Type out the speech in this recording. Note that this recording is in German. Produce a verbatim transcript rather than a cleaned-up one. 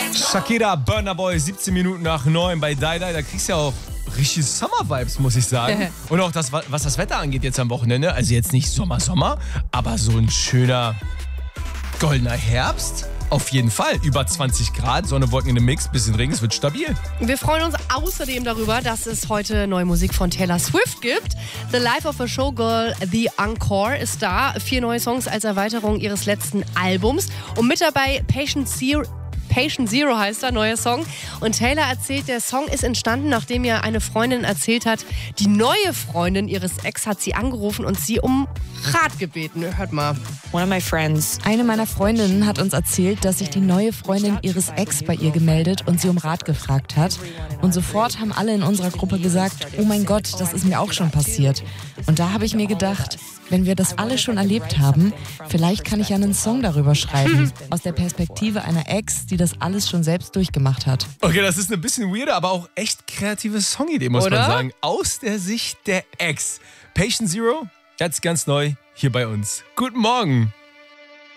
Shakira, Burna Boy, siebzehn Minuten nach neun bei Die Die. Da kriegst du ja auch richtige Summer-Vibes, muss ich sagen. Und auch das, was das Wetter angeht jetzt am Wochenende. Also jetzt nicht Sommer, Sommer, aber so ein schöner goldener Herbst. Auf jeden Fall. Über zwanzig Grad, Sonne, Wolken in dem Mix, bisschen Regen, es wird stabil. Wir freuen uns außerdem darüber, dass es heute neue Musik von Taylor Swift gibt. The Life of a Showgirl, The Encore ist da. Vier neue Songs als Erweiterung ihres letzten Albums. Und mit dabei Patient Zero. Patient Zero heißt der neue Song. Und Taylor erzählt, der Song ist entstanden, nachdem ihr eine Freundin erzählt hat, die neue Freundin ihres Ex hat sie angerufen und sie um Rat gebeten. Hört mal. One of my friends. Eine meiner Freundinnen hat uns erzählt, dass sich die neue Freundin ihres Ex bei ihr gemeldet und sie um Rat gefragt hat. Und sofort haben alle in unserer Gruppe gesagt, oh mein Gott, das ist mir auch schon passiert. Und da habe ich mir gedacht, wenn wir das alle schon erlebt haben, vielleicht kann ich ja einen Song darüber schreiben. Aus der Perspektive einer Ex, die das alles schon selbst durchgemacht hat. Okay, das ist eine bisschen weirde, aber auch echt kreative Songidee, muss Oder? man sagen. Aus der Sicht der Ex. Patient Zero, jetzt ganz neu hier bei uns. Guten Morgen.